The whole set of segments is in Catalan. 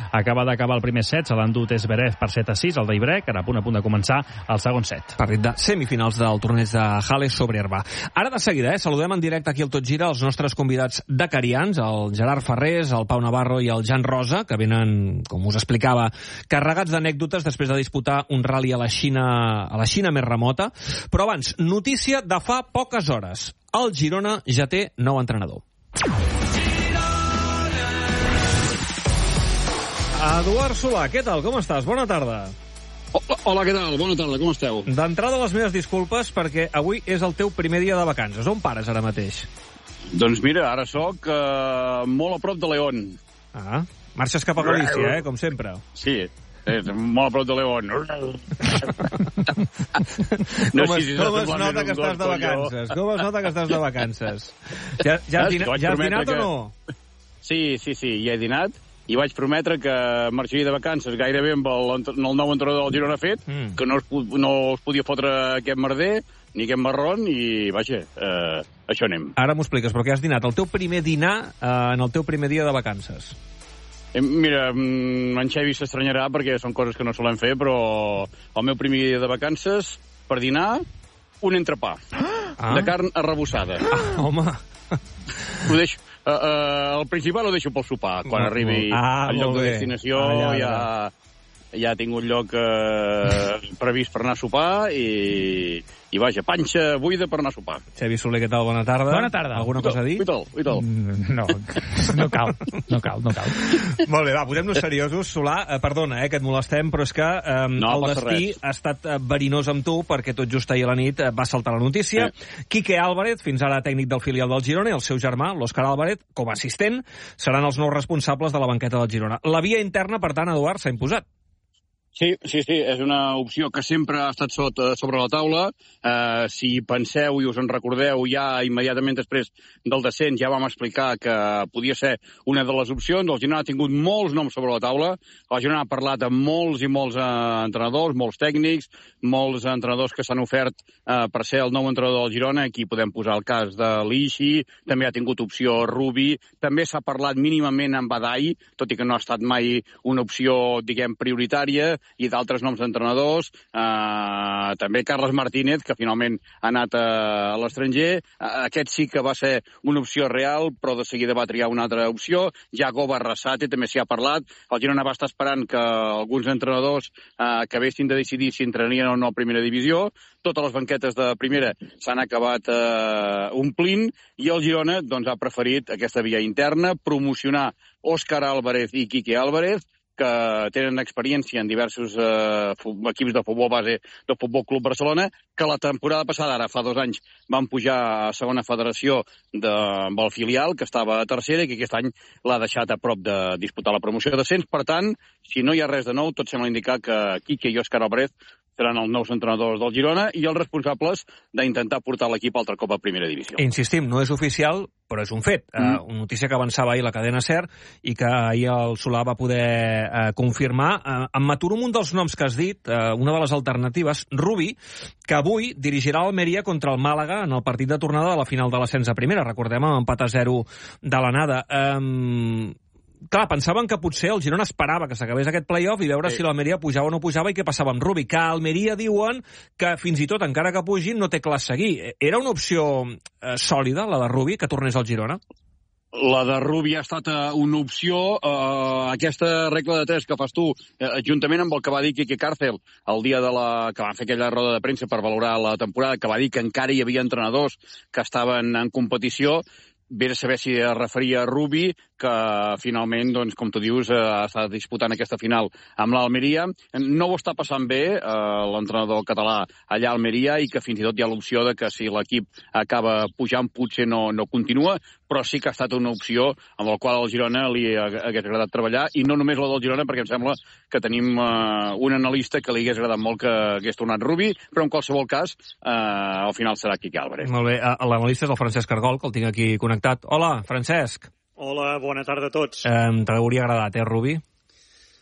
acaba d'acabar el primer set, se l'ha endut Zverev per 7-6, el d'Ibrec, ara a punt de començar el segon set. Partit de semifinals del torneig de Halle sobre herba. Ara de seguida, saludem en directe aquí al Tot Gira els nostres convidats dakarians, el Gerard Ferrés, el Pau Navarro i el Jan Rosa, que venen, com us explicava, carregats d'anècdotes després de disputar un rally a la Xina més remota. Però abans, notícia de fa poques hores. El Girona ja té nou entrenador. Eduard Solà, què tal? Com estàs? Bona tarda. Hola, què tal? Bona tarda, com esteu? D'entrada, les meves disculpes perquè avui és el teu primer dia de vacances. On pares ara mateix? Doncs mira, ara sóc molt a prop de León. Ah, marxes cap a Galícia, com sempre. Sí, molt a prop de León. Com es nota que estàs de vacances? Com es nota que estàs de vacances? Ja has dinat o no? Sí, ja he dinat. I vaig prometre que marxaria de vacances gairebé amb el nou entrenador del Girona fet, que no es podia fotre aquest merder, ni aquest marrón, i vaja, això anem. Ara m'ho expliques, però què has dinat? El teu primer dinar en el teu primer dia de vacances? Mira, en Xavi s'estranyarà perquè són coses que no solem fer, però el meu primer dia de vacances, per dinar, un entrepà de carn arrebossada. Home! Ho deixo... el principal ho deixo pel sopar. Quan arribi al lloc de destinació ja tinc un lloc previst per anar a sopar i vaja, panxa buida per anar a sopar. Xavi Soler, què tal? Bona tarda. Bona tarda. Alguna cosa a dir? I tal. No cal. Molt bé, va, posem-nos seriosos. Solà, perdona, que et molestem, però és que el destí ha estat verinós amb tu perquè tot just ahir a la nit va saltar la notícia. Quique Álvarez, fins ara tècnic del filial del Girona, i el seu germà, l'Òscar Álvarez, com a assistent, seran els nous responsables de la banqueta del Girona. La via interna, per tant, Eduard, s'ha imposat. Sí, és una opció que sempre ha estat sobre la taula. Si penseu i us en recordeu, ja immediatament després del descens ja vam explicar que podia ser una de les opcions. El Girona ha tingut molts noms sobre la taula. El Girona ha parlat amb molts i molts entrenadors, molts tècnics, molts entrenadors que s'han ofert per ser el nou entrenador del Girona. Aquí podem posar el cas de l'Ixi, també ha tingut opció Rubi, també s'ha parlat mínimament amb Badai, tot i que no ha estat mai una opció, diguem, prioritària, i d'altres noms d'entrenadors, també Carles Martínez, que finalment ha anat a l'estranger. Aquest sí que va ser una opció real, però de seguida va triar una altra opció. Jago Barrasate també s'hi ha parlat. El Girona va estar esperant que alguns entrenadors acabessin de decidir si entrenarien o no a primera divisió. Totes les banquetes de primera s'han acabat omplint i el Girona ha preferit aquesta via interna, promocionar Òscar Álvarez i Quique Álvarez, que tenen experiència en diversos equips de futbol base del Futbol Club Barcelona, que la temporada passada, ara fa 2 anys, van pujar a segona federació amb el filial, que estava a tercera, i que aquest any l'ha deixat a prop de disputar la promoció de descens. Per tant, si no hi ha res de nou, tot sembla indicar que Quique i Òscar Álvarez seran els nous entrenadors del Girona i els responsables d'intentar portar l'equip altre cop a primera divisió. Insistim, no és oficial, però és un fet. Una notícia que avançava ahir la cadena SER i que ahir el Solà va poder confirmar. Em maturo amb un dels noms que has dit, una de les alternatives, Rubi, que avui dirigirà l'Almeria contra el Màlaga en el partit de tornada de la final de l'ascens a primera. Recordem, amb empat a 0 de l'anada. Clar, pensaven que potser el Girona esperava que s'acabés aquest play-off i veure si l'Almeria pujava o no pujava i què passava amb Rubi, que a Almeria diuen que fins i tot, encara que pugin, no té clar seguir. Era una opció sòlida, la de Rubi, que tornés al Girona? La de Rubi ha estat una opció. Aquesta regla de 3 que fas tu, juntament amb el que va dir Quique Cárcel el dia que van fer aquella roda de premsa per valorar la temporada, que va dir que encara hi havia entrenadors que estaven en competició, ve a saber si es referia a Rubi, que finalment, com tu dius, està disputant aquesta final amb l'Almeria. No ho està passant bé l'entrenador català allà a Almeria i que fins i tot hi ha l'opció de que si l'equip acaba pujant potser no continua, però sí que ha estat una opció amb la qual al Girona li hagués agradat treballar, i no només la del Girona, perquè em sembla que tenim un analista que li hagués agradat molt que hagués tornat Rubi, però en qualsevol cas al final serà Quique Álvarez. Molt bé, l'analista és el Francesc Argol, que el tinc aquí connectat. Hola, Francesc. Hola, bona tarda a tots. T'hauria agradat, Rubi?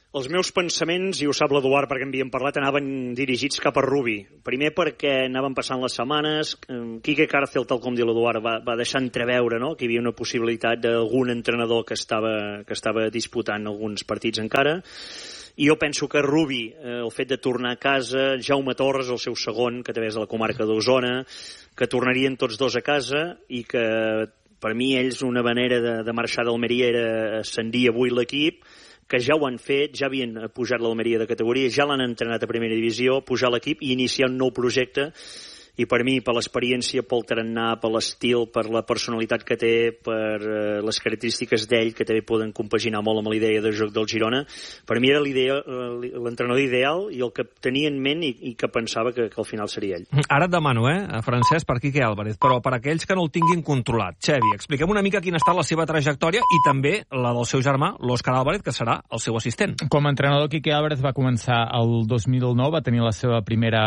Els meus pensaments, i ho sap l'Eduard perquè en havíem parlat, anaven dirigits cap a Rubi. Primer perquè anaven passant les setmanes, Quique Cárcel, tal com diu l'Eduard, va deixar entreveure, no?, que hi havia una possibilitat d'algun entrenador que estava disputant alguns partits encara. I jo penso que Rubi, el fet de tornar a casa, Jaume Torres, el seu segon, que també és de la comarca d'Osona, que tornarien tots dos a casa i que per mi ells una manera de marxar d'Almeria era ascendir avui l'equip, que ja ho han fet, ja havien pujat l'Almeria de categoria, ja l'han entrenat a primera divisió, pujar l'equip i iniciar un nou projecte. I per mi, per l'experiència, pel tarannà, per l'estil, per la personalitat que té, per les característiques d'ell, que també poden compaginar molt amb la idea de joc del Girona, per mi era l'entrenador ideal i el que tenia en ment i que pensava que al final seria ell. Ara et demano, Francesc, per Quique Álvarez, però per aquells que no el tinguin controlat. Xevi, expliquem una mica quina ha estat la seva trajectòria i també la del seu germà, l'Òscar Álvarez, que serà el seu assistent. Com a entrenador, Quique Álvarez va començar el 2009, va tenir la seva primera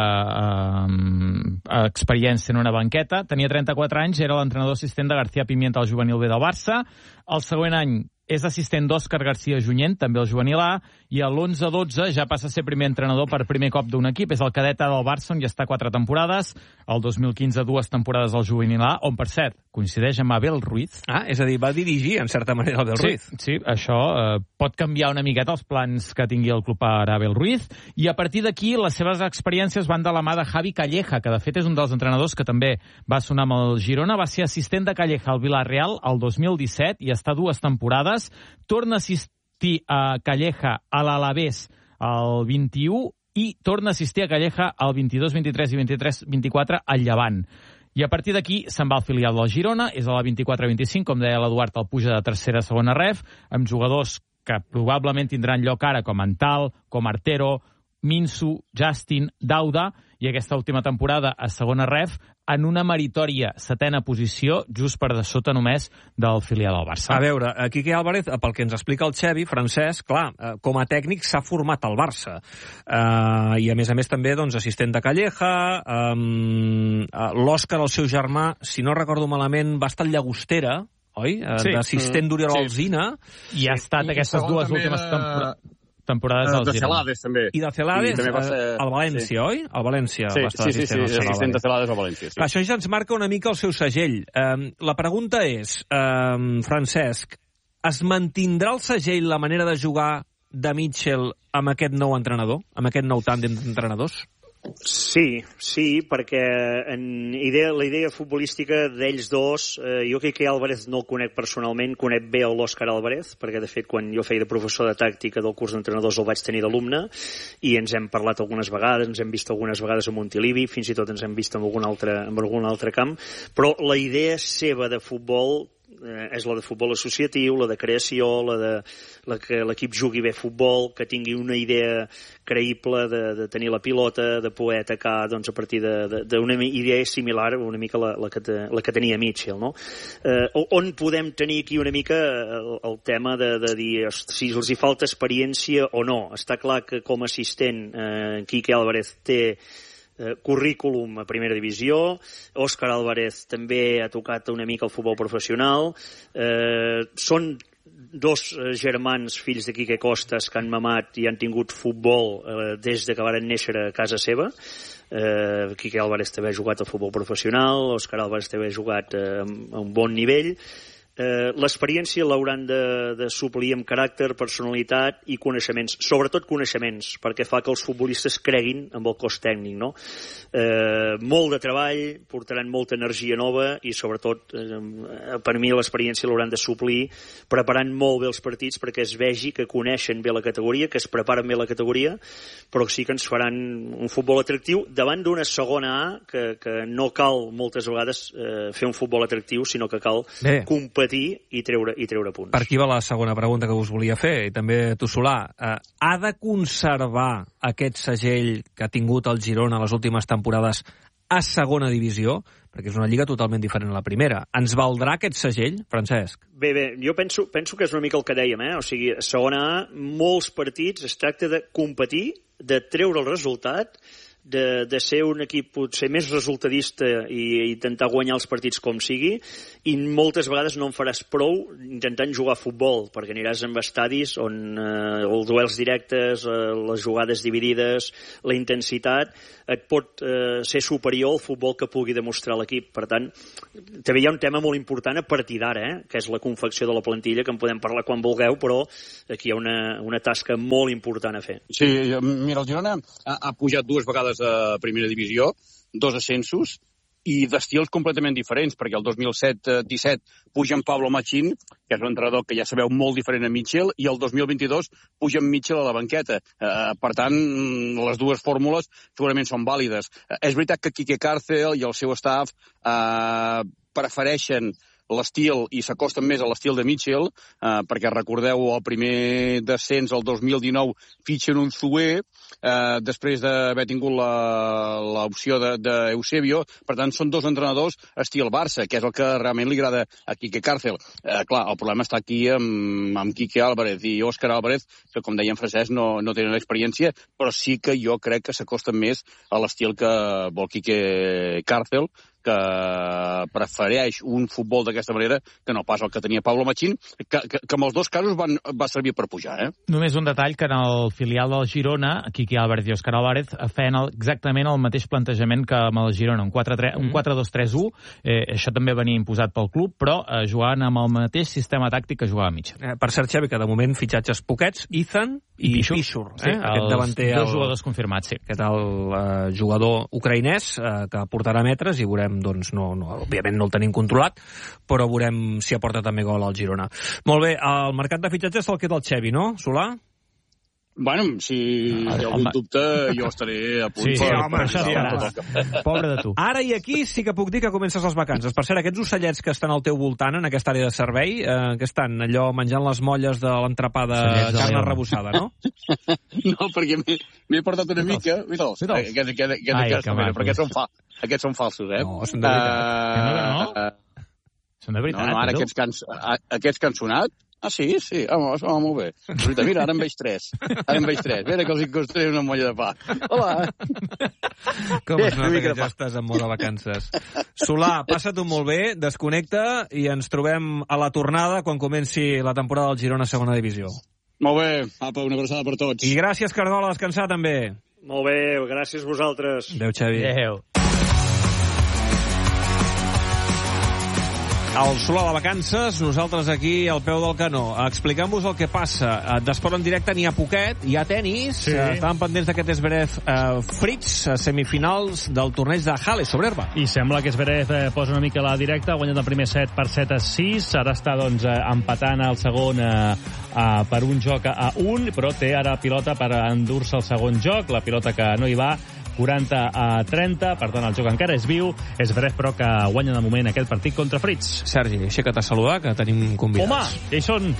experiència en una banqueta, tenia 34 anys, era l'entrenador assistent de García Pimienta al juvenil B del Barça. El següent any és assistent d'Òscar García Junyent, també al juvenil A, i a l'11-12 ja passa a ser primer entrenador per primer cop d'un equip. És el cadet A del Barça, on hi està 4 temporades, el 2015 2 temporades al juvenil A, on, per cert, coincideix amb Abel Ruiz. És a dir, va dirigir, en certa manera, Abel Ruiz. Sí, això pot canviar una miqueta els plans que tingui el club per Abel Ruiz, i a partir d'aquí les seves experiències van de la mà de Javi Calleja, que de fet és un dels entrenadors que també va sonar amb el Girona, va ser assistent de Calleja al Villarreal el 2017 i està 2 temporades, torna a assistir a Calleja a l'Alavés el 21 i torna a assistir a Calleja el 22, 23 i 23, 24 al Llevant. I a partir d'aquí se'n va al filial del Girona, és a la 24-25, com deia l'Eduard, el puja de tercera a segona ref, amb jugadors que probablement tindran lloc ara com Antal, com Artero, Minsu, Justin, Dauda, i aquesta última temporada a segona ref en una meritòria 7a posició, just per de sota només del filial del Barça. A veure, Quique Álvarez, pel que ens explica el Xevi, Francesc, clar, com a tècnic s'ha format al Barça. I a més també doncs, assistent de Calleja, l'Òscar, el seu germà, si no recordo malament, va estar en Llagostera, oi? Sí. D'assistent d'Oriol Alsina. I ha estat aquestes dues últimes temporades del Girona. De Celades, també. I de Celades, al València, oi? Al València va estar assistent de Celades al València. Sí. Això ja ens marca una mica el seu segell. La pregunta és, Francesc, es mantindrà el segell, la manera de jugar de Mitchell amb aquest nou entrenador, amb aquest nou tàndem d'entrenadors? Sí, perquè la idea futbolística d'ells dos, jo crec que Álvarez no el conec personalment, conec bé l'Òscar Álvarez, perquè de fet quan jo feia de professor de tàctica del curs d'entrenadors el vaig tenir d'alumne i ens hem parlat algunes vegades, ens hem vist algunes vegades a Montilivi, fins i tot ens hem vist en algun altre camp, però la idea seva de futbol és la de futbol associatiu, la de creació, la que l'equip jugui bé futbol, que tingui una idea creïble de tenir la pilota, de poder atacar doncs, a partir d'una idea similar una mica la que tenia Mitchell, no? On podem tenir aquí una mica el tema de dir si els hi falta experiència o no. Està clar que com a assistent Quique Álvarez té currículum a primera divisió, Òscar Álvarez també ha tocat una mica el futbol professional, són dos germans fills de Quique Costas que han mamat i han tingut futbol des de que varen néixer a casa seva. Quique Álvarez també ha jugat al futbol professional, Òscar Álvarez també ha jugat a un bon nivell. L'experiència l'hauran de suplir amb caràcter, personalitat i coneixements, sobretot coneixements, perquè fa que els futbolistes creguin amb el cos tècnic, no? Molt de treball, portaran molta energia nova i sobretot per mi l'experiència l'hauran de suplir preparant molt bé els partits perquè es vegi que coneixen bé la categoria, que es preparen bé la categoria, però sí que ens faran un futbol atractiu davant d'una segona A que no cal moltes vegades fer un futbol atractiu, sinó que cal competir i treure punts. Per aquí va la segona pregunta que us volia fer, i també tu, Solà. Ha de conservar aquest segell que ha tingut el Girona les últimes temporades a segona divisió? Perquè és una lliga totalment diferent a la primera. Ens valdrà aquest segell, Francesc? Bé, jo penso que és una mica el que dèiem, O sigui, a segona A, molts partits es tracta de competir, de treure el resultat, de ser un equip potser més resultadista i intentar guanyar els partits com sigui, i moltes vegades no en faràs prou intentant jugar a futbol, perquè aniràs en estadis on els duels directes, les jugades dividides, la intensitat, et pot ser superior al futbol que pugui demostrar l'equip. Per tant, també hi ha un tema molt important a partir d'ara, que és la confecció de la plantilla, que en podem parlar quan vulgueu, però aquí hi ha una tasca molt important a fer. Sí, mira, el Girona ha pujat 2 vegades a primera divisió, 2 ascensos, i d'estils completament diferents, perquè el 2017 puja en Pablo Machín, que és un entrenador que ja sabeu molt diferent a Mitchell, i el 2022 puja en Mitchell a la banqueta. Per tant, les dues fórmules segurament són vàlides. És veritat que Quique Cárcel i el seu staff prefereixen l'estil i s'acosten més a l'estil de Mitchell, perquè recordeu el primer descens el 2019 fitxen un Zoué, després d'haver tingut l'opció d'Eusebio. Per tant, són 2 entrenadors estil Barça, que és el que realment li agrada a Quique Cárcel. Clar, el problema està aquí amb Quique Álvarez i Òscar Álvarez, que, com deia en Francesc, no tenen experiència, però sí que jo crec que s'acosten més a l'estil que vol Quique Cárcel, que prefereix un futbol d'aquesta manera que no pas el que tenia Pablo Machín, que en els 2 casos va servir per pujar. Només un detall, que en el filial del Girona, Quique Álvarez i Òscar Álvarez feien exactament el mateix plantejament que amb el Girona, un 4-2-3-1. Això també venia imposat pel club, però jugaven amb el mateix sistema tàctic que jugava Mitchell. Per cert, Xavi, que de moment fitxatges poquets, Ethan i Pishur. Aquest davanter, 2 jugadors confirmats, sí. Aquest el jugador ucraïnès que portarà metres i veurem, doncs, òbviament no el tenim controlat, però veurem si aporta també gol al Girona. Molt bé, el mercat de fitxatges se'l queda el Xevi, no, Solà? Bueno, si hi ha algun dubte, jo estaré a punt. Sí, home, això estarà. Pobre de tu. Ara i aquí sí que puc dir que comences les vacances. Per cert, aquests ocellets que estan al teu voltant, en aquesta àrea de servei, que estan allò menjant les molles de l'entrepà de carn arrebossada, no? No, perquè m'he portat una mica... Mira'ls, aquests són falsos, No, són de veritat. Són de veritat. No, ara aquests que han sonat... Ah, sí, home, molt bé. Mira, ara en veig 3. Mira que els construiré una molla de pa. Hola! Com es nota que ja estàs en moda vacances. Solà, passa-t'ho molt bé, desconnecta i ens trobem a la tornada quan comenci la temporada del Girona segona divisió. Molt bé, apa, una abraçada per tots. I gràcies, Cardola, a descansar també. Molt bé, gràcies a vosaltres. Adéu, Xavi. Adéu. El Solà de vacances, nosaltres aquí al peu del canó, explicant-vos el que passa. D'esport en directe n'hi ha poquet, hi ha tenis, sí. Estàvem pendents d'aquest Zverev Fritz, semifinals del torneig de Halle sobre herba. I sembla que Zverev posa una mica la directa, ha guanyat el primer set per 7-6, ara està doncs empatant el segon per un joc a 1, però té ara pilota per endur-se el segon joc, la pilota que no hi va, 40-30, per tant el joc encara és viu, és Zverev però que guanya de moment aquest partit contra Fritz. Sergi, aixeca't a saludar, que tenim convidats. Home, ja hi són.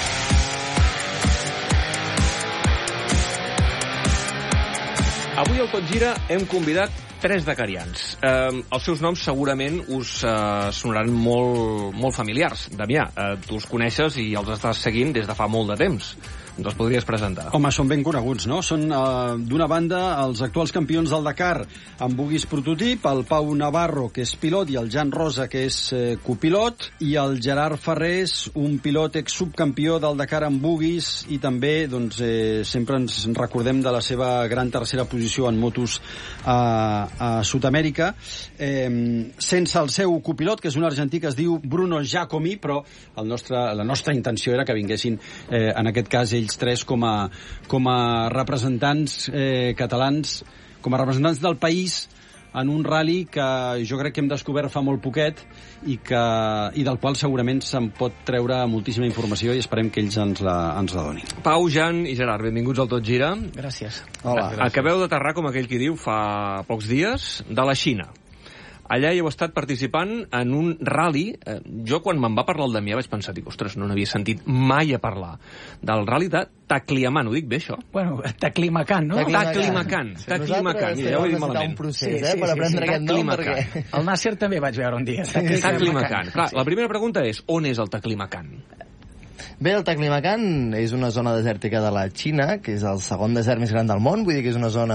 Avui al Tot Gira hem convidat 3 dakarians. Els seus noms segurament us sonaran molt familiars. Damià, tu els coneixes i els estàs seguint des de fa molt de temps. Ens els podries presentar. Home, són ben coneguts, no? Són, d'una banda, els actuals campions del Dakar amb buguis prototip, el Pau Navarro, que és pilot, i el Jan Rosa, que és copilot, i el Gerard Ferrés, un pilot ex-subcampió del Dakar amb buguis, i també, doncs, sempre ens recordem de la seva gran tercera posició en motos a Sud-amèrica, sense el seu copilot, que és un argentí que es diu Bruno Giacomi, però la nostra intenció era que vinguessin, en aquest cas, ells 3 com a representants catalans, com a representants del país en un rally que jo crec que hem descobert fa molt poquet i del qual segurament se'n pot treure moltíssima informació i esperem que ells ens la donin. Pau, Jan i Gerard, benvinguts al Tot Gira. Gràcies. Hola. Acabeu d'aterrar, com aquell qui diu, fa pocs dies, de la Xina. Allà hi heu estat participant en un rally. Jo, quan me'n va parlar el Damià, vaig pensar, ostres, no n'havia sentit mai a parlar del rally de Taklamakan. Ho dic bé, això? Bueno, Taklamakan, no? Taklamakan. Mira, ja ho he dit malament. Un procés, per aprendre aquest nom, perquè... El Nasser també vaig veure un dia. Taklamakan. Clar, la primera pregunta és, on és el Taklamakan? Bé, el Taklamakan és una zona desèrtica de la Xina, que és el segon desert més gran del món, vull dir que és una zona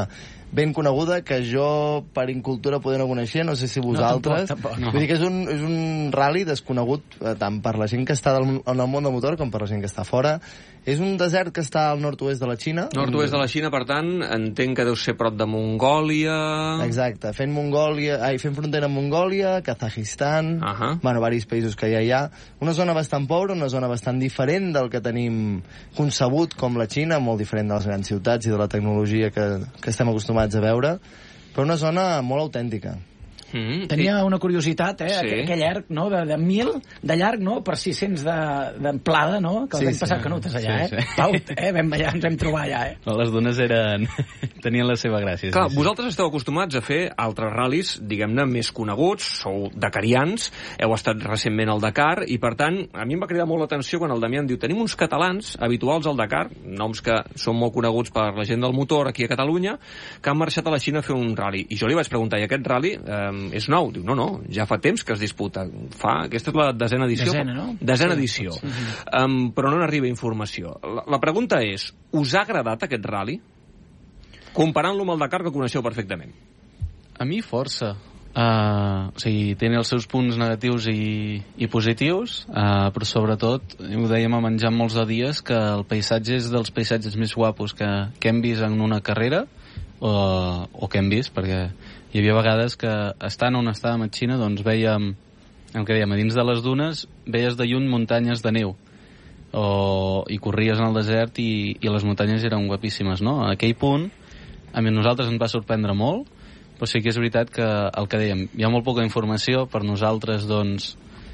ben coneguda, que jo per incultura poder no coneixia, no sé si vosaltres. No, tampoc. Vull dir que és un rally desconegut tant per la gent que està en el món del motor com per la gent que està fora. És un desert que està al nord-oest de la Xina. Nord-oest de la Xina, per tant, entenc que deu ser prop de Mongòlia... Exacte, fent frontera amb Mongòlia, Kazajistan, bueno, varis països que ja hi ha. Una zona bastant pobra, una zona bastant diferent del que tenim concebut com la Xina, molt diferent de les grans ciutats i de la tecnologia que estem acostumats a veure, però una zona molt autèntica. Tenia una curiositat, aquell arc, no?, de 1.000 de llarg, no?, per 600 d'amplada, no?, que els vam passar canutes allà, Pau, vam allà, ens vam trobar allà, No, les dones tenien la seva gràcia. Clar, vosaltres esteu acostumats a fer altres ral·lis, diguem-ne, més coneguts, sou dakarians, heu estat recentment al Dakar, i per tant, a mi em va cridar molt l'atenció quan el Damià em diu tenim uns catalans habituals al Dakar, noms que són molt coneguts per la gent del motor aquí a Catalunya, que han marxat a la Xina a fer un ral·li. I jo li vaig preguntar, i aquest ral·li és nou? Diu, no, ja fa temps que es disputa. Aquesta és la desena edició. Desena edició. Però no n'arriba informació. La pregunta és, us ha agradat aquest ral·li? Comparant-lo amb el Dakar, que coneixeu perfectament. A mi força. O sigui, té els seus punts negatius i positius, però sobretot, ho dèiem a menjar molts de dies, que el paisatge és dels paisatges més guapos que hem vist en una carrera, o que hem vist, perquè hi havia vegades que estant on estàvem a Xina, doncs vèiem, el que dèiem, a dins de les dunes veies de lluny muntanyes de neu, i corries en el desert i les muntanyes eren guapíssimes, no? A aquell punt, a nosaltres ens va sorprendre molt, però sí que és veritat que el que dèiem, hi ha molt poca informació, per nosaltres, doncs,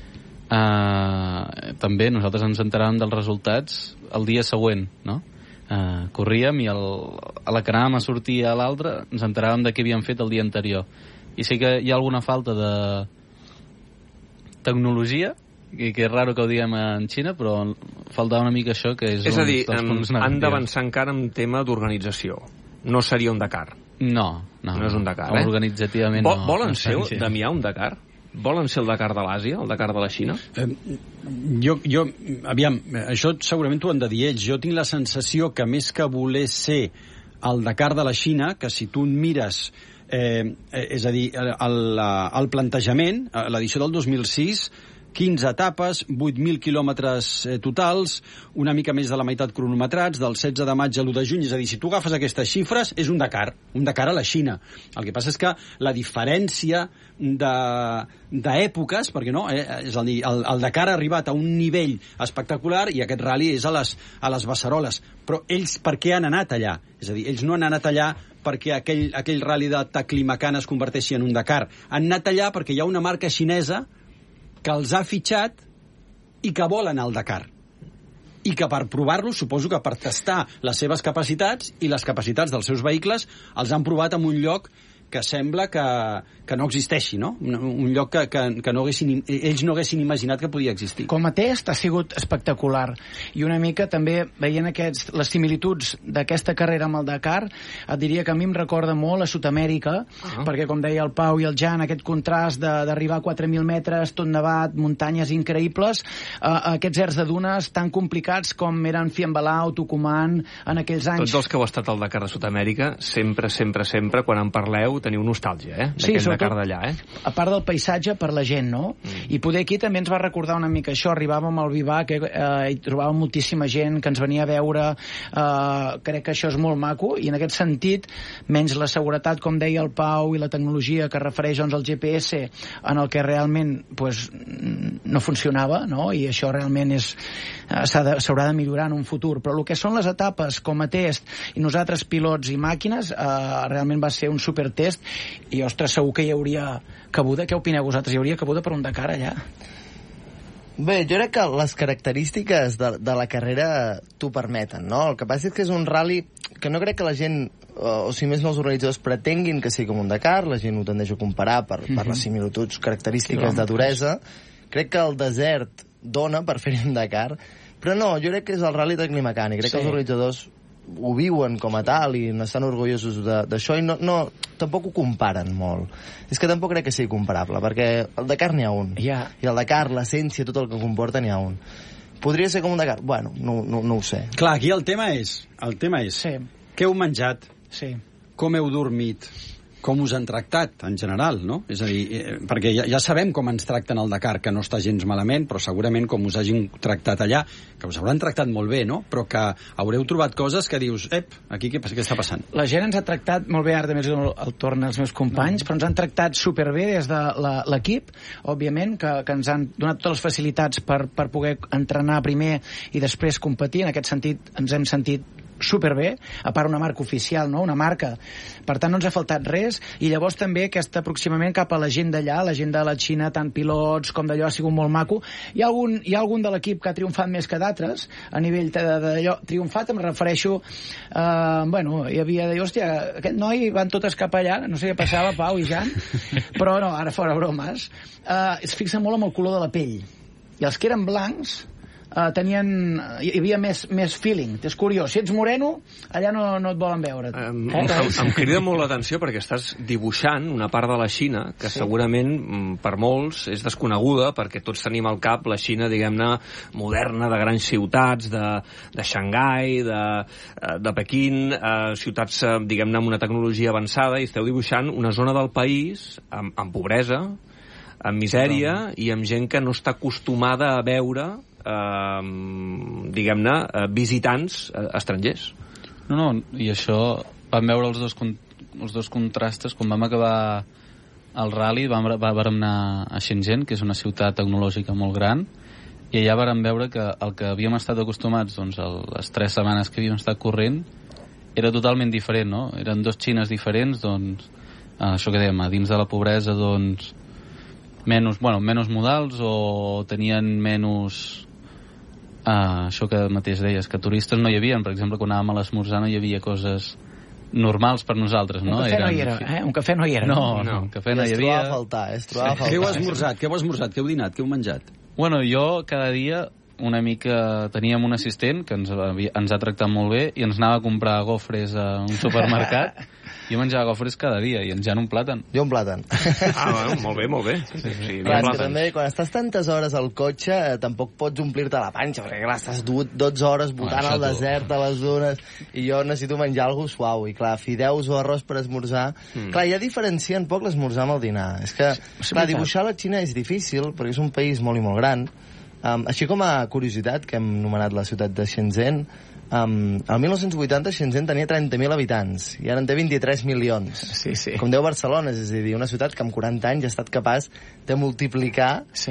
també nosaltres ens enteràvem dels resultats el dia següent, no? Corríem i a la que anàvem a sortir a l'altra ens enteràvem de què havíem fet el dia anterior, i sí que hi ha alguna falta de tecnologia, que és raro que ho diguem en Xina, però faltava una mica això, que és a dir, dels punts negatius. han d'avançar encara en tema d'organització. No seria un Dakar. No és un Dakar, organitzativament no. Volen ser, Damià, un Dakar? Volen ser el Dakar de l'Àsia, el Dakar de la Xina? Aviam, això segurament t'ho han de dir ells. Jo tinc la sensació que més que voler ser el Dakar de la Xina, que si tu mires, és a dir, el plantejament, l'edició del 2006, 15 etapes, 8.000 quilòmetres totals, una mica més de la meitat cronometrats, del 16 de maig a l'1 de juny. És a dir, si tu agafes aquestes xifres, és un Dakar a la Xina. El que passa és que la diferència d'èpoques, perquè no, és a dir, el Dakar ha arribat a un nivell espectacular i aquest ral·li és a les beceroles. Però ells per què han anat allà? És a dir, ells no han anat allà perquè aquell ral·li de Taklamakan es converteixi en un Dakar. Han anat allà perquè hi ha una marca xinesa que els ha fitxat i que vol anar al Dakar. I que per provar-lo, suposo que per tastar les seves capacitats i les capacitats dels seus vehicles, els han provat en un lloc que sembla que no existeixi, no? Un lloc que ells no haguessin imaginat que podia existir. Com a test ha sigut espectacular. I una mica també veient les similituds d'aquesta carrera amb el Dakar, et diria que a mi em recorda molt a Sud-amèrica, perquè com deia el Pau i el Jan, aquest contrast d'arribar a 4.000 metres, tot nevat, muntanyes increïbles, aquests erts de dunes tan complicats com eren Fiambalao, Tucumán, en aquells anys. Tots els que heu estat al Dakar de Sud-amèrica, sempre, quan en parleu, teniu nostàlgia, Sí, d'aquell Dakar d'allà, a part del paisatge, per la gent, no? I poder aquí també ens va recordar una mica això. Arribàvem al Vivac, hi trobàvem moltíssima gent que ens venia a veure, crec que això és molt maco, i en aquest sentit, menys la seguretat, com deia el Pau, i la tecnologia que refereix al GPS, en el que realment no funcionava, no? I això realment s'haurà de millorar en un futur, però el que són les etapes com a test, i nosaltres pilots i màquines, realment va ser un supertest, i ostres, segur que hi hauria cabuda. Què opineu vosaltres? Hi hauria cabuda per un Dakar allà? Bé, jo crec que les característiques de la carrera t'ho permeten, no? El que passa és que és un ral·li que no crec que la gent, o si més no els organitzadors, pretenguin que sigui com un Dakar. La gent ho tendeix a comparar per les similituds característiques de duresa. Crec que el desert dona per fer un Dakar, però no, jo crec que és el ral·li de Taklamakan, i crec que els organitzadors ho viuen com a tal i n'estan orgullosos d'això, i tampoc ho comparen molt. És que tampoc crec que sigui comparable, perquè el Dakar n'hi ha un, i el Dakar, l'essència, tot el que comporta, n'hi ha un. Podria ser com un Dakar? Bueno, no ho sé. Clar, aquí el tema és sí. Què heu menjat? Sí. com heu dormit, com us han tractat, en general, no? És a dir, perquè ja sabem com ens tracten al Dakar, que no està gens malament, però segurament com us hagin tractat allà, que us hauran tractat molt bé, no? Però que haureu trobat coses que dius, aquí què està passant? La gent ens ha tractat molt bé, ara també el torn als meus companys, però ens han tractat superbé des de l'equip, òbviament, que ens han donat totes les facilitats per poder entrenar primer i després competir. En aquest sentit ens hem sentit superbé, a part una marca oficial, no? Una marca. Per tant, no ens ha faltat res, i llavors també aquest aproximament cap a la gent d'allà, la gent de la Xina, tant pilots com d'allò, ha sigut molt maco. Hi ha algun de l'equip que ha triomfat més que d'altres, a nivell d'allò. Triomfat em refereixo, hi havia de dir, hòstia, aquest noi van totes cap allà, no sé què passava, Pau i Jan, però no, ara fora bromes, es fixa molt amb el color de la pell. I els que eren blancs, hi havia més feeling. És curiós, si ets moreno allà no et volen veure. Em crida molt l'atenció perquè estàs dibuixant una part de la Xina que segurament per molts és desconeguda, perquè tots tenim al cap la Xina, diguem-ne, moderna, de grans ciutats, de Xangai, de Pequín, ciutats, diguem-ne, amb una tecnologia avançada, i esteu dibuixant una zona del país amb pobresa, amb misèria i amb gent que no està acostumada a veure diguem-ne, visitants estrangers. No, i això vam veure els dos contrastes. Quan vam acabar el rally vam anar a Shenzhen, que és una ciutat tecnològica molt gran, i allà vam veure que el que havíem estat acostumats, doncs, les 3 setmanes que havíem estat corrent, era totalment diferent, no? Eren 2 Xines diferents, doncs, això que dèiem, dins de la pobresa, doncs, menys modals, o tenien menys... això que mateix deies, que turistes no hi havia. Per exemple, quan anàvem a l'esmorzar no hi havia coses normals per nosaltres, no? Un cafè no hi era, Un cafè no hi era. No, un cafè no hi havia. Es trobava a faltar. Què heu esmorzat? Què heu dinat? Què heu menjat? Bueno, jo cada dia una mica teníem un assistent que ens ha tractat molt bé i ens anava a comprar gofres a un supermercat. Jo menjava gofres cada dia i en Jan un plàtan. Jo un plàtan. Bueno, molt bé. Sí, clar, que també, quan estàs tantes hores al cotxe, tampoc pots omplir-te la panxa, perquè clar, estàs 12 hores botant al desert, a les dunes, i jo necessito menjar alguna cosa suau, i clar, fideus o arròs per esmorzar. Clar, ja diferencien poc l'esmorzar amb el dinar. És que, clar, dibuixar la Xina és difícil, perquè és un país molt i molt gran. Així com a curiositat, que hem nomenat la ciutat de Shenzhen, el 1980 Shenzhen tenia 30.000 habitants i ara en té 23 milions. Sí. Com 10 Barcelones, és a dir, una ciutat que en 40 anys ha estat capaç de multiplicar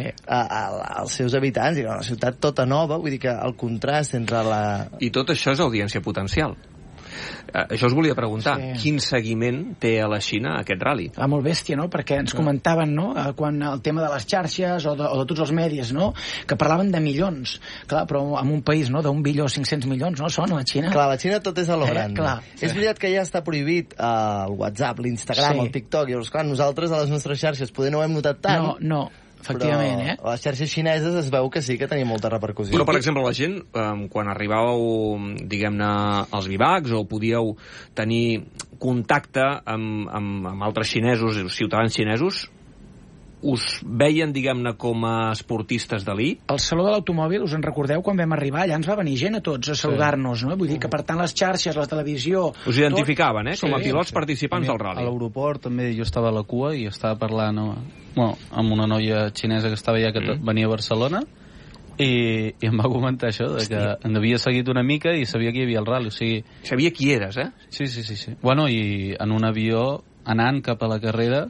els seus habitants, i una ciutat tota nova, vull dir que el contrast entre la... I tot això és audiència potencial. Això us volia preguntar, quin seguiment té a la Xina aquest rally? Molt bèstia, no? Perquè ens comentaven, no?, quan el tema de les xarxes o de tots els medis, no?, que parlaven de milions. Clar, però en un país, no?, d'1 bilió 500 milions, no són a la Xina? Clar, la Xina tot és a lo gran. És veritat que ja està prohibit el WhatsApp, l'Instagram, el TikTok, i llavors, clar, nosaltres a les nostres xarxes poder no ho hem notat tant. No. Efectivament, però a les xarxes xineses es veu que sí que tenia molta repercussió. Però, per exemple, la gent, quan arribàveu, diguem-ne, als bivacs, o podíeu tenir contacte amb altres xinesos, ciutadans xinesos, us veien, diguem-ne, com a esportistes d'elit? Al Saló de l'Automòbil, us en recordeu quan vam arribar? Allà ens va venir gent a tots a saludar-nos, no? Vull dir que, per tant, les xarxes, la televisió... Us identificaven, com a pilots participants del rally. A l'aeroport també jo estava a la cua i estava parlant amb una noia xinesa que estava allà, que venia a Barcelona, i em va comentar això, que en havia seguit una mica i sabia que hi havia el rally, o sigui... Sabia qui eres, eh? Sí. Bueno, i en un avió, anant cap a la carrera,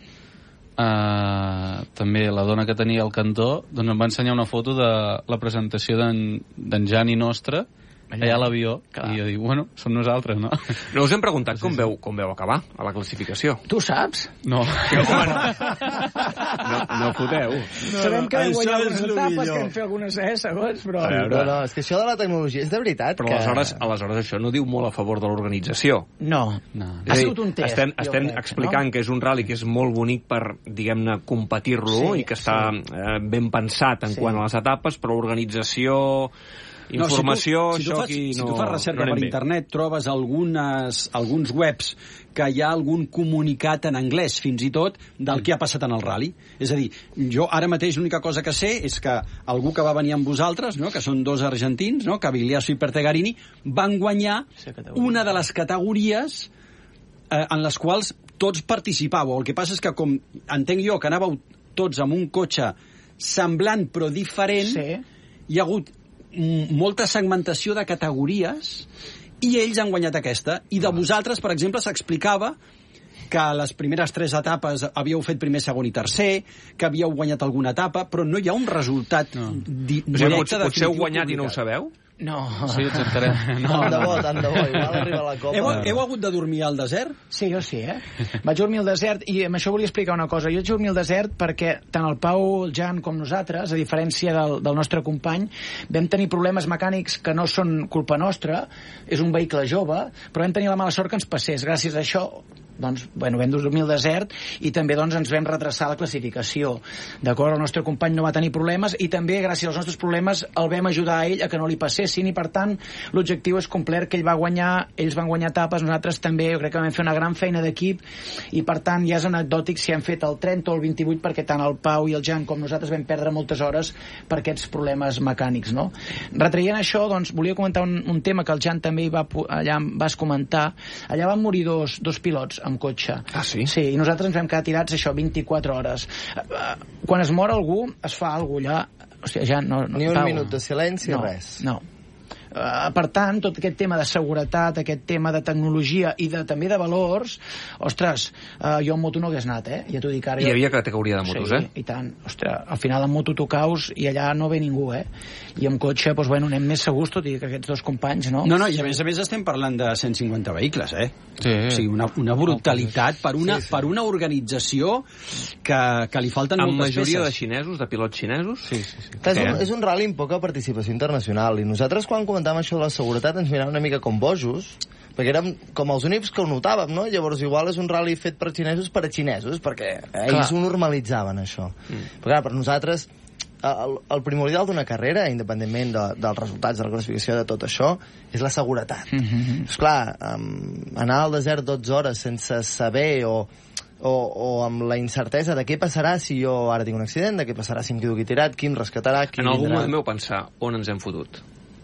també la dona que tenia al cantó, doncs em va ensenyar una foto de la presentació d'en Jan i nostre allà a l'avió, i jo dic, bueno, som nosaltres, no? No us hem preguntat com veu acabar a la classificació? Tu saps? No. No foteu. Sabem que vam guanyar algunes etapes, que vam fer algunes segons, però... No, és que això de la tecnologia és de veritat. Però aleshores això no diu molt a favor de l'organització. No. Ha sigut un test. Estem explicant que és un rally que és molt bonic per, diguem-ne, competir-lo, i que està ben pensat en quant a les etapes, però l'organització... informació, si tu fas recerca per internet, trobes alguns webs que hi ha algun comunicat en anglès, fins i tot, del que ha passat en el rally. És a dir, jo ara mateix l'única cosa que sé és que algú que va venir amb vosaltres, no?, que són 2 argentins, no?, Cavigliasso i Pertegarini, van guanyar una de les categories en les quals tots participàveu. El que passa és que, com entenc jo, que anàveu tots amb un cotxe semblant però diferent, hi ha hagut molta segmentació de categories i ells han guanyat aquesta. I de vosaltres, per exemple, s'explicava que a les primeres 3 etapes havíeu fet primer, segon i tercer, que havíeu guanyat alguna etapa, però no hi ha un resultat directe. Potser heu guanyat i no ho sabeu? No. Sí, exactament. Tant de bo, igual arriba la Copa. Heu hagut de dormir al desert? Sí, jo sí, Vaig dormir al desert i amb això volia explicar una cosa. Jo vaig dormir al desert perquè tant el Pau, el Jan com nosaltres, a diferència del nostre company, vam tenir problemes mecànics que no són culpa nostra, és un vehicle jove, però vam tenir la mala sort que ens passés. Gràcies a això doncs, bueno, vam dormir al desert i també doncs, ens vam retrasar la classificació. D'acord? El nostre company no va tenir problemes i també, gràcies als nostres problemes, el vam ajudar a ell a que no li passessin i, per tant, l'objectiu és complert, que ell va guanyar, ells van guanyar etapes, nosaltres també, jo crec que vam fer una gran feina d'equip i, per tant, ja és anecdòtic si hem fet el 30 o el 28 perquè tant el Pau i el Jan com nosaltres vam perdre moltes hores per aquests problemes mecànics, no? Retraient això, doncs, volia comentar un tema que el Jan també allà vas comentar. Allà van morir dos pilots amb cotxe. Ah, sí? Sí, i nosaltres ens vam quedar tirats, 24 hores. Quan es mor algú, es fa alguna cosa allà. Hòstia, ja no, ni un minut de silenci, res. No. Per tant, tot aquest tema de seguretat, aquest tema de tecnologia i també de valors, ostres, jo en moto no hagués anat, ja t'ho dic ara. Hi havia categoria de motos, Sí, i tant. Ostres, al final en moto tu caus i allà no ve ningú, I amb cotxe, doncs, bueno, anem més segurs, tot i que aquests dos companys, no? No, i a més estem parlant de 150 vehicles, Sí. O sigui, una brutalitat per una organització que li falten moltes peces. Amb majoria de xinesos, de pilots xinesos? Sí. És un rally amb poca participació internacional, i nosaltres quan comentàvem això de la seguretat ens miràvem una mica com bojos, perquè érem com els únics que ho notàvem, no? Llavors igual és un rally fet per xinesos per a xinesos, perquè ells ho normalitzaven, això. Però clar, per nosaltres el primordial d'una carrera, independentment dels resultats de la classificació de tot això, és la seguretat. Esclar, anar al desert 12 hores sense saber o amb la incertesa de què passarà si jo ara tinc un accident, de què passarà si em quedo aquí tirat, qui em rescatarà, qui en algun vindrà. moment vau pensar on ens hem fotut?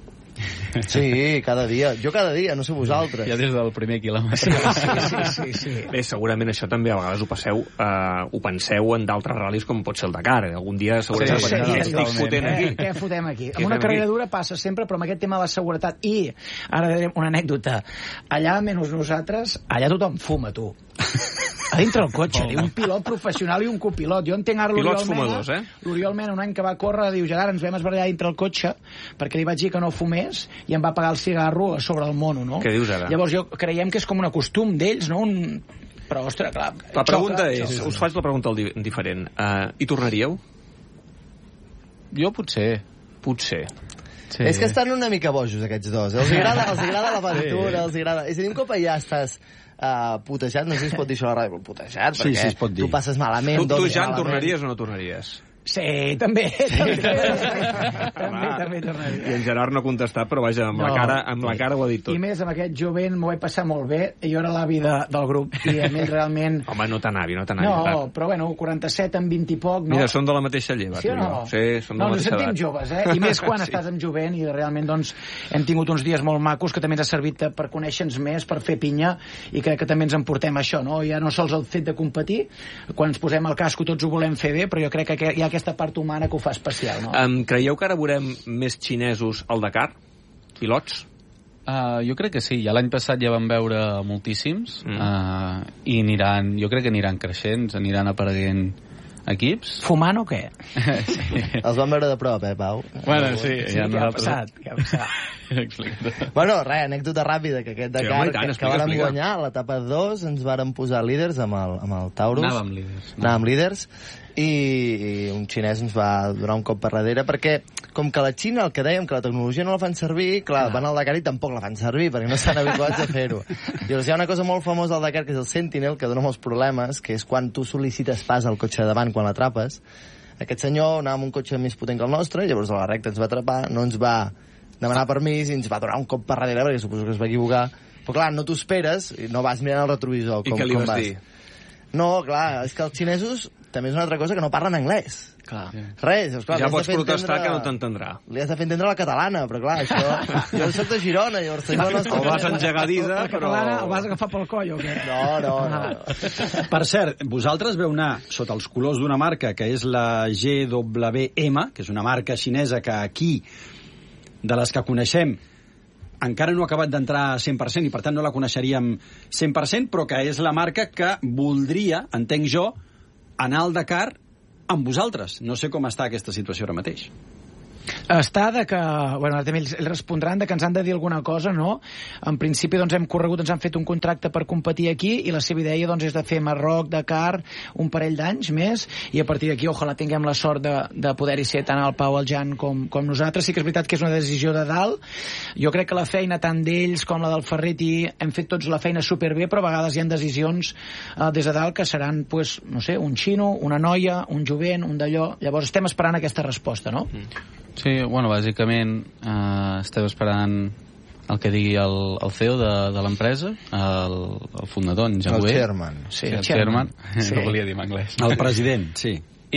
Sí, cada dia. Jo cada dia, no sé vosaltres. Ja des del primer quilòmetre. Sí. Bé, segurament això també a vegades ho penseu en d'altres ral·lis com pot ser el Dakar. Algun dia segurament estic fotent aquí. Què fotem aquí? Amb una carrera dura passa sempre, però amb aquest tema de la seguretat. I, ara direm una anècdota, allà menys nosaltres, allà tothom fuma, tu. A dintre el cotxe, un pilot professional i un copilot. Jo entenc ara l'Oriol Mena. L'Oriol Mena, un any que va córrer, diu, Gerard, ens vam esbarallar dintre el cotxe perquè li vaig dir que no fumés i em va pagar el cigarro sobre el mono, no? Què dius ara? Llavors jo creiem que és com un costum d'ells, no? Però, ostres, clar... La pregunta és, us faig la pregunta diferent. Hi tornaríeu? Jo potser. Potser. Sí. És que estan una mica bojos, aquests dos. Els agrada l'aventura, els agrada... És a dir, un cop allà estàs putejat, no sé si es pot dir això a la ràdio, putejat, perquè tu passes malament... Tu ja en tornaries o no tornaries? Sí, també tornaria. I en Gerard no ha contestat, però vaja, amb la cara ho ha dit tot. I més, amb aquest jovent m'ho vaig passar molt bé, i jo era l'avi del grup, i a més realment... Home, no tan avi. No, però bueno, 47 amb 20 i poc, no? Mira, són de la mateixa lleva, sí o no? Sí, són de la mateixa edat. Ens sentim joves, I més quan estàs amb jovent, i realment, doncs, hem tingut uns dies molt macos que també ens ha servit per conèixer-nos més, per fer pinya, i crec que també ens emportem això, no? Ja no sols el fet de competir, quan ens posem el casco tots ho volem fer bé, però jo crec que hi ha aquesta part humana que ho fa especial, no? Creieu que ara veurem més xinesos al Dakar? Pilots? Jo crec que sí. Ja l'any passat ja vam veure moltíssims i jo crec que aniran creixent, aniran apareguent equips. Fumant o què? Sí. Els vam veure de prop, Pau? Bueno, sí. Què ha passat? Bueno, res, anècdota ràpida, que aquest Dakar que vàrem guanyar, a l'etapa 2 ens vàrem posar líders amb el Taurus. Anàvem líders. I un xinès ens va donar un cop per darrere, perquè com que la Xina, el que dèiem, que la tecnologia no la fan servir, clar, van al Dakar i tampoc la fan servir, perquè no estan habituats a fer-ho. Llavors hi ha una cosa molt famosa al Dakar, que és el Sentinel, que dona molts problemes, que és quan tu sol·licites pas al cotxe de davant quan l'atrapes. Aquest senyor anava amb un cotxe més potent que el nostre, llavors a la recta ens va atrapar, no ens va demanar permís i ens va donar un cop per darrere, perquè suposo que es va equivocar. Però clar, no t'ho esperes i no vas mirant el retrovisor. I què li vas dir? No, clar, és que els xinesos també és una altra cosa que no parlen anglès. Clar. Res, esclar, ja pots protestar que no t'entendrà. Li has de fer entendre la catalana, però clar, això... Jo soc de Girona, llavors... El vas engegadida, però... El vas agafar pel coll, o què? No. Per cert, vosaltres veu anar sota els colors d'una marca que és la GWM, que és una marca xinesa que aquí, de les que coneixem, encara no ha acabat d'entrar a 100% i per tant no la coneixeríem 100%, però que és la marca que voldria, entenc jo, anar al Dakar amb vosaltres. No sé com està aquesta situació ara mateix. Està de que, bueno, també ells respondran de que ens han de dir alguna cosa, no? En principi, doncs, hem corregut, ens han fet un contracte per competir aquí i la seva idea, doncs, és de fer Marroc, Dakar, un parell d'anys més, i a partir d'aquí, ojalà tinguem la sort de poder-hi ser tant el Pau, el Jan, com nosaltres. Sí que és veritat que és una decisió de dalt. Jo crec que la feina tant d'ells com la del Ferretti hem fet tots la feina superbé, però a vegades hi ha decisions des de dalt que seran, pues, no sé, un xino, una noia, un jovent, un d'allò. Llavors estem esperant aquesta resposta, no? Sí, bueno, bàsicament estem esperant el que digui el CEO de l'empresa, el fundador, en Jean Gouet. El chairman. Sí, el chairman. Sí. No volia dir en anglès. El president, sí.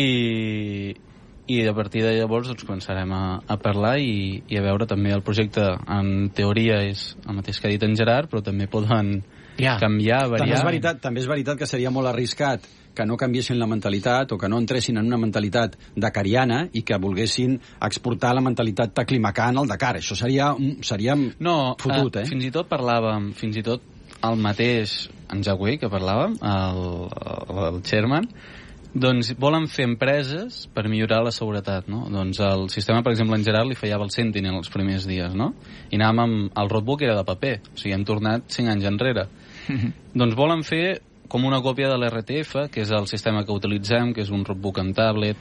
I a partir de llavors doncs, començarem a parlar i a veure també el projecte. En teoria és el mateix que ha dit en Gerard, però també poden canviar, variar. També és veritat que seria molt arriscat que no canviessin la mentalitat o que no entressin en una mentalitat dakariana i que volguessin exportar la mentalitat taclimacan al Dakar. Això seria fotut, eh? Fins i tot parlàvem, fins i tot el mateix en Jagüey, que parlàvem, el chairman, doncs volen fer empreses per millorar la seguretat, no? Doncs el sistema, per exemple, en Gerard li fallava el Sentinel els primers dies, no? I anàvem amb... El roadbook era de paper, o sigui, hem tornat 5 anys enrere. Doncs volen fer com una còpia de l'RTF, que és el sistema que utilitzem, que és un roadbook amb tablet,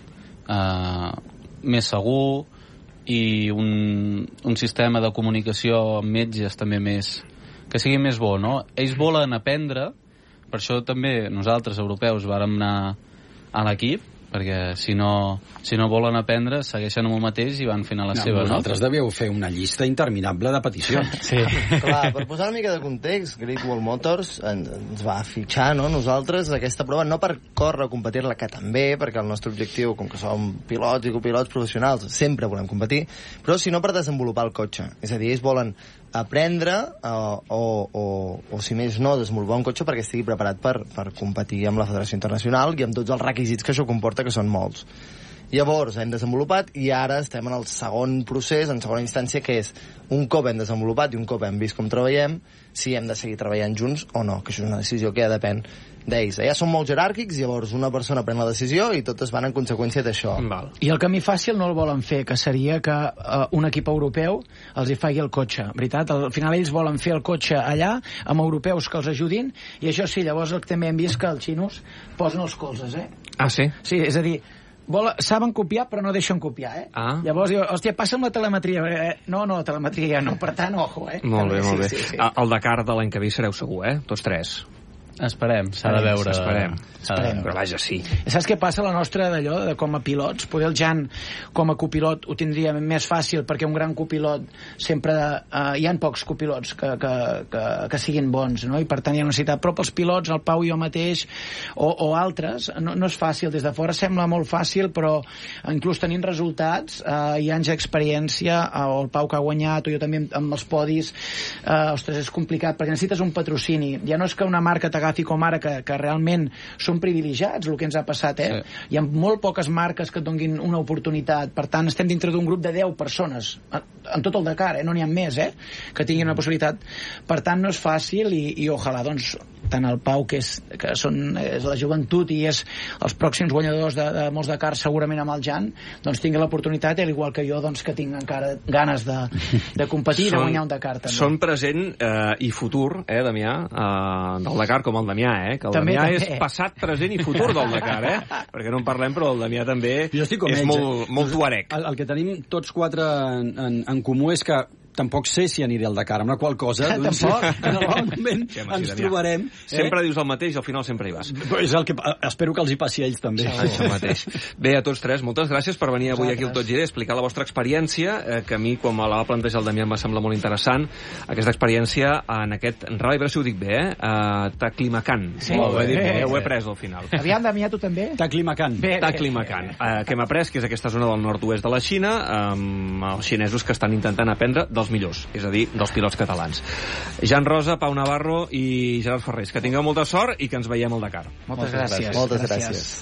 més segur, i un sistema de comunicació amb metges també que sigui més bo, no? Ells volen aprendre, per això també nosaltres, europeus, vàrem anar a l'equip, perquè si no volen aprendre, segueixen amb el mateix i van fent a la seva, no? Vosaltres devíeu fer una llista interminable de peticions. Sí. Clar, per posar una mica de context, Great Wall Motors ens va fitxar, no?, nosaltres, aquesta prova, no per córrer a competir-la, que també, perquè el nostre objectiu, com que som pilots i copilots professionals, sempre volem competir, però sinó per desenvolupar el cotxe. És a dir, ells volen aprendre o si més no, desenvolupar un cotxe perquè estigui preparat per competir amb la Federació Internacional i amb tots els requisits que això comporta, que són molts. Llavors hem desenvolupat i ara estem en el segon procés, en segona instància, que és un cop hem desenvolupat i un cop hem vist com treballem, si hem de seguir treballant junts o no, que això és una decisió que ja depèn d'ells. Ja són molt jeràrquics, llavors una persona pren la decisió i totes van en conseqüència d'això. I el camí fàcil no el volen fer, que seria que un equip europeu els hi faci el cotxe, veritat? Al final ells volen fer el cotxe allà, amb europeus que els ajudin, i això sí, llavors també hem vist que els xinos posen els colzes, eh? Ah, sí? Sí, és a dir, saben copiar però no deixen copiar, eh? Llavors diu, hòstia, passa'm la telemetria. No, telemetria ja no, per tant, ojo, eh? Molt bé. Sí. El Dakar de l'any que ve sereu segur, eh? Tots tres. Esperem, s'ha de veure. Esperem. Esperem. Però vaja, sí. Saps què passa? La nostra d'allò, de com a pilots, poder el Jan com a copilot ho tindria més fàcil, perquè un gran copilot sempre... hi ha pocs copilots que siguin bons, no? I per tant hi ha necessitat. Però pels pilots, el Pau i jo mateix, o altres, no és fàcil. Des de fora sembla molt fàcil, però inclús tenint resultats, hi ha anys d'experiència, o el Pau que ha guanyat, o jo també amb els podis, ostres, és complicat, perquè necessites un patrocini. Ja no és que una marca t'agafi com ara, que realment són privilegiats, el que ens ha passat, eh? Sí. Hi ha molt poques marques que et donin una oportunitat. Per tant, estem dintre d'un grup de 10 persones, en tot el Dakar, no n'hi ha més, que tinguin una possibilitat. Per tant, no és fàcil i ojalà, doncs, tant el Pau, que és la joventut i és els pròxims guanyadors de molts Dakar, segurament amb el Jan, doncs tingui l'oportunitat, al igual que jo, doncs, que tinc encara ganes de competir i de guanyar un Dakar, també. Són present i futur, Damià, del Dakar, com el Damià, que el Damià és passat, present i futur del Dakar, perquè no en parlem, però el Damià també és molt tuareg. El que tenim tots quatre en comú és que tampoc sé si aniré al Dakar, amb la qual cosa doncs, en algun moment ens trobarem. Sempre dius el mateix i al final sempre hi vas. És el que espero que els hi passi a ells també. Això mateix. Bé, a tots tres, moltes gràcies per venir avui aquí al Tot Gira i explicar la vostra experiència, que a mi, quan me la va plantejar el Damià, em va semblar molt interessant, aquesta experiència en aquest rally, però si ho dic bé, Taklamakan. Sí, ho he pres al final. Aviam, Damià, tu també? Taklamakan. Taklamakan, que hem après, que és aquesta zona del nord-oest de la Xina, amb els xinesos que estan intentant aprendre dels millors, és a dir, dels pilots catalans. Jan Rosa, Pau Navarro i Gerard Ferrés. Que tingueu molta sort i que ens veiem al Dakar. Moltes gràcies. Moltes gràcies.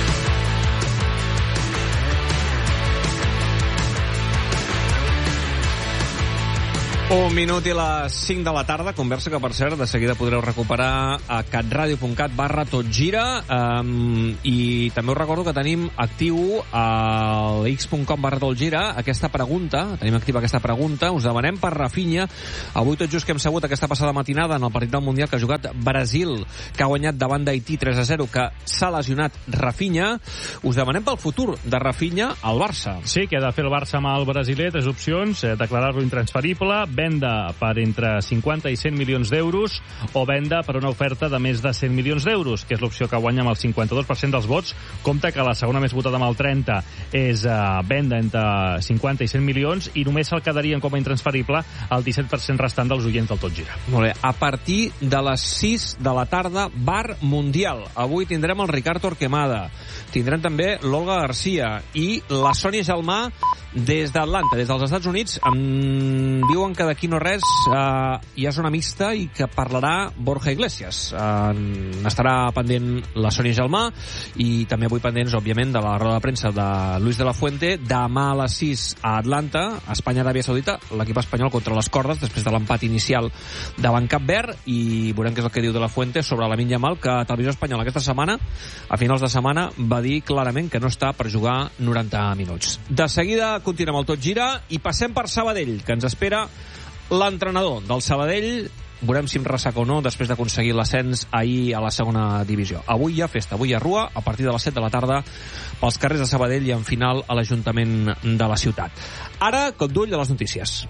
Un minut i les 5 de la tarda, conversa que, per cert, de seguida podreu recuperar a catradio.cat/totgira, i també us recordo que tenim actiu a x.com/totgira aquesta pregunta, us demanem per Rafinha. Avui tot just que hem sabut aquesta passada matinada en el partit del Mundial que ha jugat Brasil, que ha guanyat davant d'Haití 3-0, que s'ha lesionat Rafinha, us demanem pel futur de Rafinha al Barça. Sí, que ha de fer el Barça amb el brasiler, 3 opcions: declarar-lo intransferible, venda per entre 50 i 100 milions d'euros o venda per una oferta de més de 100 milions d'euros, que és l'opció que guanya amb el 52% dels vots. Compte que la segona més votada amb el 30 és venda entre 50 i 100 milions i només se'l quedarien com a intransferible el 17% restant dels oients del Tot Gira. Molt bé. A partir de les 6 de la tarda, Bar Mundial. Avui tindrem el Ricard Torquemada. Tindrem també l'Olga Garcia i la Sònia Gelmà des d'Atlanta, des dels Estats Units. Em diuen que d'aquí no res hi ha zona mixta i que parlarà Borja Iglesias. Estarà pendent la Sònia Gelmà i també avui pendents, òbviament, de la roda de premsa de Luis de la Fuente. Demà a les 6 a Atlanta, Espanya-Aràbia Saudita, l'equip espanyol contra les cordes després de l'empat inicial davant Cap Verd, i veurem què és el que diu de la Fuente sobre Lamine Yamal, que a Televisió Espanyola aquesta setmana, a finals de setmana, va dir clarament que no està per jugar 90 minuts. De seguida continuem el Tot Gira i passem per Sabadell, que ens espera l'entrenador del Sabadell. Veurem si em ressaca o no després d'aconseguir l'ascens ahir a la segona divisió. Avui hi ha festa, avui hi ha rua, a partir de les 7 de la tarda, pels carrers de Sabadell i en final a l'Ajuntament de la ciutat. Ara, cop d'ull de les notícies.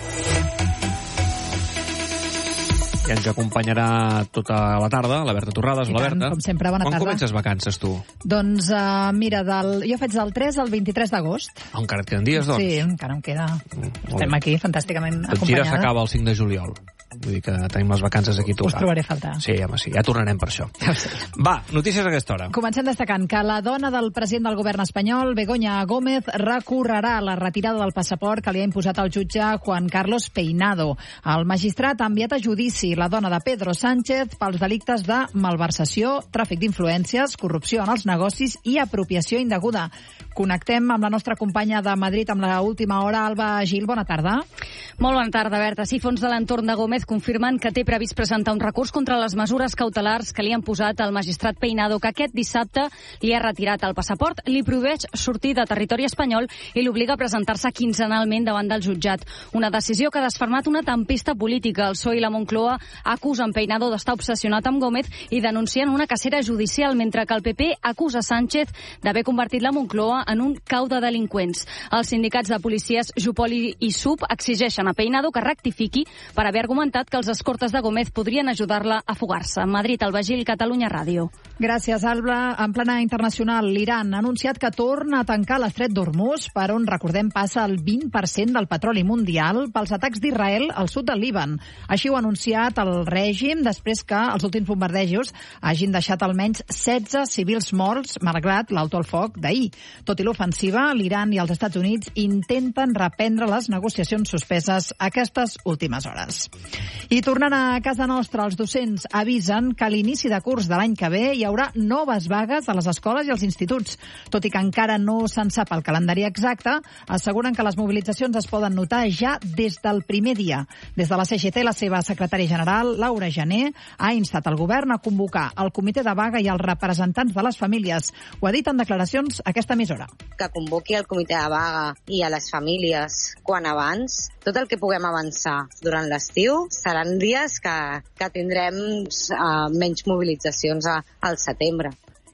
I ens acompanyarà tota la tarda la Berta Torrades. La Berta, com sempre, bona tarda. Quan comences vacances, tu? Doncs, mira, jo faig del 3 al 23 d'agost. Encara et queden dies, doncs? Sí, encara em queda. Estem aquí, fantàsticament acompanyada. Tot Gira s'acaba el 5 de juliol. Vull dir que tenim les vacances aquí a tocar. Us trobaré a faltar. Sí, home, sí, ja tornarem per això. Va, notícies a aquesta hora. Comencem destacant que la dona del president del govern espanyol, Begoña Gómez, recorrerà la retirada del passaport que li ha imposat el jutge Juan Carlos Peinado. El magistrat ha enviat a judici la dona de Pedro Sánchez pels delictes de malversació, tràfic d'influències, corrupció en els negocis i apropiació indeguda. Connectem amb la nostra companya de Madrid amb la última hora. Alba Gil, bona tarda. Molt bona tarda, Berta. Sí, fons de l'entorn de Gómez confirmen que té previst presentar un recurs contra les mesures cautelars que li han posat al magistrat Peinado, que aquest dissabte li ha retirat el passaport, li prohibeix sortir de territori espanyol i l'obliga a presentar-se quinzenalment davant del jutjat. Una decisió que ha desfermat una tempesta política. El PSOE i la Moncloa acusen Peinado d'estar obsessionat amb Gómez i denuncien una cacera judicial, mentre que el PP acusa Sánchez d'haver convertit la Moncloa en un cau de delinqüents. Els sindicats de policies Jupol i SUB exigeixen a Peinado que rectifiqui per haver argumentat que els escortes de Gómez podrien ajudar-la a fugar-se. Madrid, Alba Gil, Catalunya Ràdio. Gràcies, Alba. En plana internacional, l'Iran ha anunciat que torna a tancar l'estret d'Hormuz, per on, recordem, passa el 20% del petroli mundial pels atacs d'Israel al sud del Líban. Així ho ha anunciat el règim després que els últims bombardejos hagin deixat almenys 16 civils morts, malgrat l'alto al foc d'ahir. Tot i l'ofensiva, l'Iran i els Estats Units intenten reprendre les negociacions suspeses aquestes últimes hores. I tornant a casa nostra, els docents avisen que a l'inici de curs de l'any que ve hi haurà noves vagues a les escoles i als instituts. Tot i que encara no se'n sap el calendari exacte, asseguren que les mobilitzacions es poden notar ja des del primer dia. Des de la CGT, la seva secretària general, Laura Jané, ha instat el govern a convocar el comitè de vaga i els representants de les famílies. Ho ha dit en declaracions aquesta emissora. Que convoqui el comitè de vaga i a les famílies quan abans. Tot el que puguem avançar durant l'estiu seran dies que tindrem menys mobilitzacions al setembre.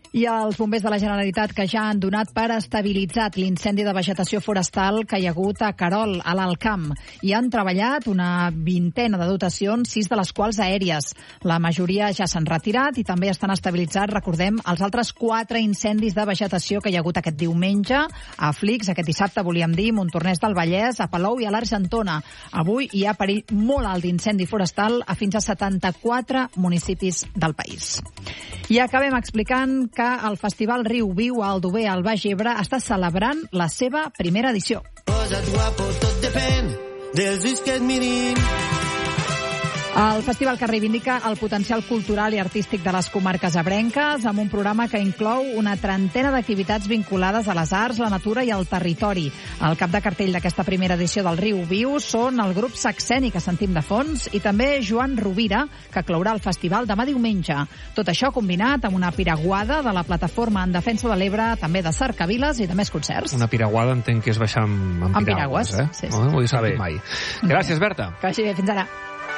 I els bombers de la Generalitat que ja han donat per estabilitzat l'incendi de vegetació forestal que hi ha hagut a Querol, a l'Alt Camp. I han treballat una vintena de dotacions, 6 de les quals aèries. La majoria ja s'han retirat i també estan estabilitzats, recordem, els altres 4 incendis de vegetació que hi ha hagut aquest diumenge, a Flix, aquest dissabte, volíem dir, Montornès del Vallès, a Palou i a l'Argentona. Avui hi ha perill molt alt d'incendi forestal a fins a 74 municipis del país. I acabem explicant que el Festival Riu Viu a Aldover, al Baix Ebre, està celebrant la seva primera edició. Posa't guapo, tot depèn dels ulls que et mirin. El festival que reivindica el potencial cultural i artístic de les comarques ebrenques amb un programa que inclou una trentena d'activitats vinculades a les arts, la natura i el territori. El cap de cartell d'aquesta primera edició del Riu Viu són el grup Saxeni, que sentim de fons, i també Joan Rovira, que clourà el festival demà diumenge. Tot això combinat amb una piraguada de la plataforma en defensa de l'Ebre, també de cercaviles i de més concerts. Una piraguada entenc que és baixar amb piragües, eh? Sí, sí. No ho he sentit mai. Gràcies, Berta. Que vagi bé, fins ara.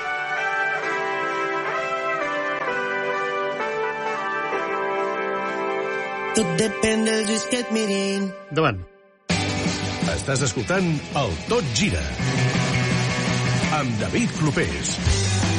Tot depèn dels ulls que et mirin. Endavant. Estàs escoltant el Tot Gira amb David Clopés.